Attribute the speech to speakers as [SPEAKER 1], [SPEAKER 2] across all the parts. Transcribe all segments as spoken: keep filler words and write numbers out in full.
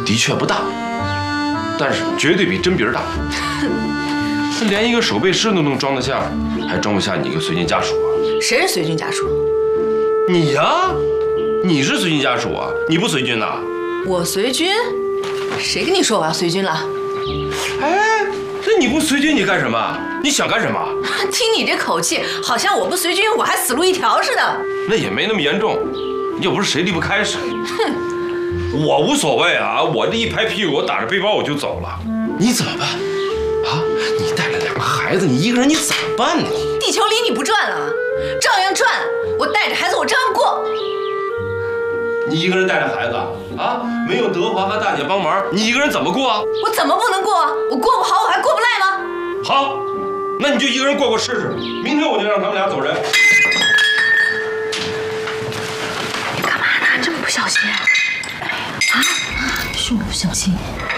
[SPEAKER 1] 的确不大，但是绝对比真鼻儿大。他连一个手背师都能装得下，还装不下你一个随军家属啊？
[SPEAKER 2] 谁是随军家属？
[SPEAKER 1] 你呀，你是随军家属啊？你不随军呐？
[SPEAKER 2] 我随军？谁跟你说我要随军了？
[SPEAKER 1] 哎，这你不随军你干什么？你想干什么？
[SPEAKER 2] 听你这口气，好像我不随军我还死路一条似的。
[SPEAKER 1] 那也没那么严重，又不是谁离不开谁。哼，我无所谓啊，我这一拍屁股，我打着背包我就走了。你怎么办？啊，你带了两个孩子，你一个人你怎么办呢？
[SPEAKER 2] 地球离你不转了，照样转。我带着孩子，我照样过。
[SPEAKER 1] 你一个人带着孩子啊，没有德华和大姐帮忙，你一个人怎么过啊？
[SPEAKER 2] 我怎么不能过啊？我过不好，我还过不赖吗？
[SPEAKER 1] 好，那你就一个人过过试试。明天我就让他们俩走人。
[SPEAKER 2] 你干嘛呢？这么不小心？啊？是我不小心。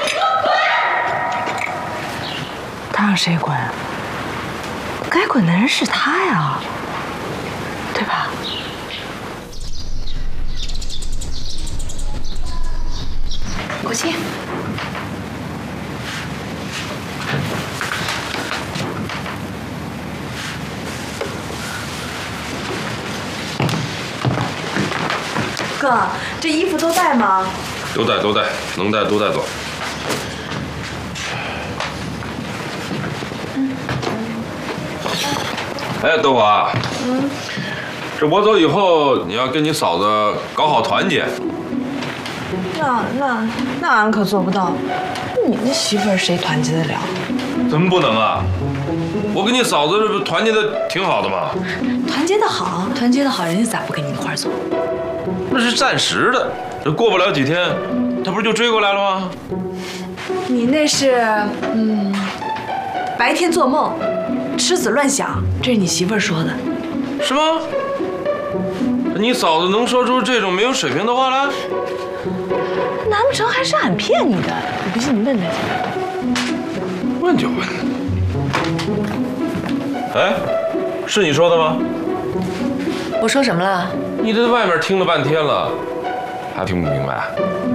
[SPEAKER 2] 他让谁滚？该滚的人是他呀，对吧？国庆，
[SPEAKER 3] 哥，这衣服都带吗？
[SPEAKER 1] 都带都带，能带都带走。哎，德华，嗯，这我走以后，你要跟你嫂子搞好团结。
[SPEAKER 3] 那那那俺可做不到。你那媳妇儿谁团结得了？
[SPEAKER 1] 怎么不能啊？我跟你嫂子这不团结的挺好的吗？
[SPEAKER 3] 团结得好，
[SPEAKER 2] 团结得好，人家咋不跟你一块儿走？
[SPEAKER 1] 那是暂时的，这过不了几天，他不是就追过来了吗？
[SPEAKER 3] 你那是嗯，白天做梦，痴子乱想，这是你媳妇儿说的。
[SPEAKER 1] 是吗？你嫂子能说出这种没有水平的话来？
[SPEAKER 3] 难不成还是俺骗你的？你不信你问他去。
[SPEAKER 1] 问就问。哎，是你说的吗？
[SPEAKER 2] 我说什么了？
[SPEAKER 1] 你这在外面听了半天了，还听不明白？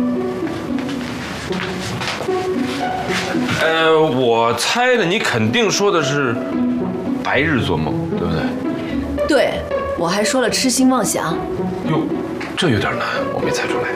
[SPEAKER 1] 呃，我猜的，你肯定说的是白日做梦，对不对？
[SPEAKER 2] 对，我还说了痴心妄想。
[SPEAKER 1] 哟，这有点难，我没猜出来。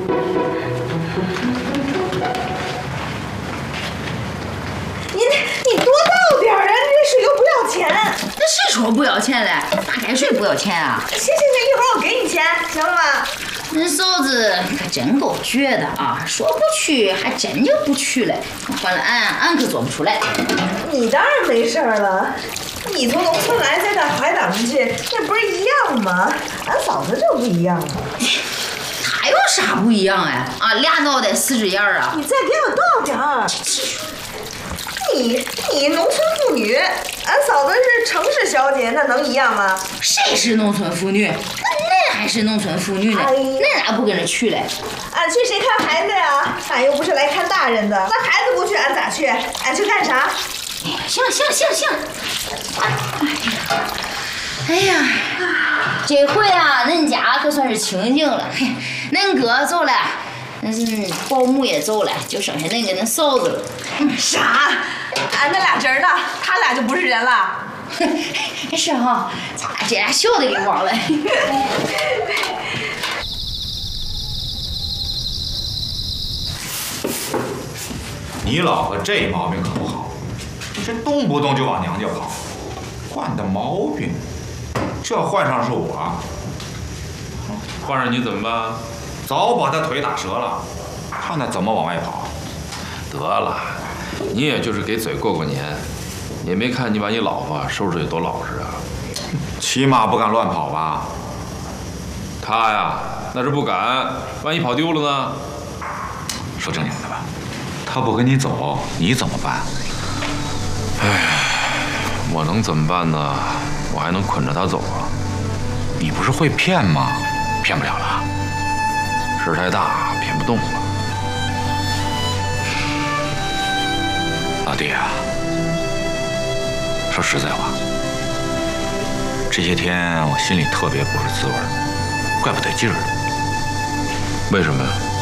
[SPEAKER 3] 你你多倒点儿啊！你这水又不要钱。
[SPEAKER 4] 那是说不要钱嘞，大开水不要钱啊！
[SPEAKER 3] 行行行，一会儿我给你钱，行了吧？
[SPEAKER 4] 恁嫂子可真够绝的啊！说不去还真就不去了，换了俺，俺可做不出来。
[SPEAKER 3] 你当然没事了，你从农村来，再到海岛上去，那不是一样吗？俺嫂子就不一样了。
[SPEAKER 4] 他有啥不一样哎？啊，俩脑袋四只眼儿啊！
[SPEAKER 3] 你再给我倒点儿。你你农村妇女，俺嫂子是城市小姐，那能一样吗？
[SPEAKER 4] 谁是农村妇女？那恁还是农村妇女呢？
[SPEAKER 3] 哎、
[SPEAKER 4] 恁咋不跟着去嘞？
[SPEAKER 3] 俺去谁看孩子呀？俺又不是来看大人的。那孩子不去，俺咋去？俺去干啥？
[SPEAKER 4] 行了行了行了行了，哎呀，这回啊，恁家可算是清静了。嘿，恁哥走了，那是保姆也走了，就剩下恁跟恁嫂子了。
[SPEAKER 3] 啥？俺那俩侄儿呢？他俩就不是人了？
[SPEAKER 4] 是哈，咱这俩小的给忘了。
[SPEAKER 5] 你老婆这毛病可不好，这动不动就往娘家跑，惯的毛病。这换上是我，
[SPEAKER 1] 换上你怎么办？
[SPEAKER 5] 早把他腿打折了，看他怎么往外跑。
[SPEAKER 1] 得了，你也就是给嘴过过年，也没看你把你老婆收拾得多老实啊。
[SPEAKER 5] 起码不敢乱跑吧？
[SPEAKER 1] 他呀，那是不敢，万一跑丢了呢？
[SPEAKER 5] 说正经的吧，他不跟你走，你怎么办？
[SPEAKER 1] 哎，我能怎么办呢？我还能捆着他走啊？
[SPEAKER 5] 你不是会骗吗？骗不了了。
[SPEAKER 1] 事太大，骗不动了。
[SPEAKER 5] 老弟啊，说实在话，这些天我心里特别不是滋味，怪不得劲儿的。
[SPEAKER 1] 为什么呀？